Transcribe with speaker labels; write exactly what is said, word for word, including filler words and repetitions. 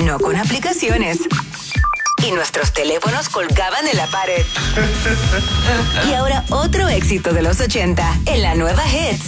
Speaker 1: no con aplicaciones. Y nuestros teléfonos colgaban en la pared. Y ahora otro éxito de los ochenta en la nueva Hits.